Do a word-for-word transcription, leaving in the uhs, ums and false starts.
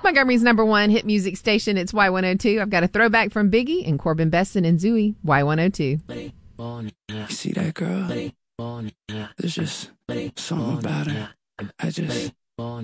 Montgomery's number one hit music station. It's Y one oh two. I've got a throwback from Biggie and Corbin Besson and Zooey. Y one oh two. You see that girl? There's just something about her. I just